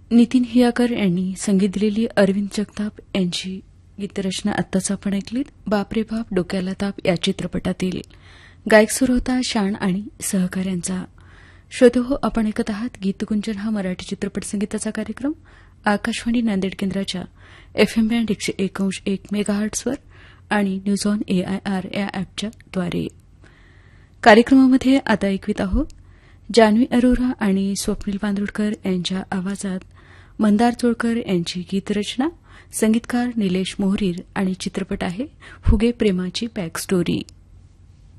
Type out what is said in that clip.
नितीन हियाकर यांनी संगीत दिलेली अरविंद जगताप यांची गीतरचना आत्ताच आपण ऐकलीत. बापरे बाप डोक्याला ताप या चित्रपटातील गायक सुर होता शान आणि सहकाऱ्यांचा. श्रोते हो, आपण ऐकत आहात गीतगुंजन हा मराठी चित्रपट संगीताचा कार्यक्रम आकाशवाणी नांदेड केंद्राच्या FM बँड 101.1 मेगाहर्ट्झवर आणि न्यूज ऑन AIR या अॅपच्या द्वारे. कार्यक्रमामध्ये आता ऐकवित आहोत जान्हवी अरोरा आणि स्वप्नील बांदोडकर यांच्या आवाजात मंदार चोळकर यांची गीतरचना, संगीतकार निलेश मोहरीर आणि चित्रपट आहे फुगे प्रेमाची बॅक स्टोरी.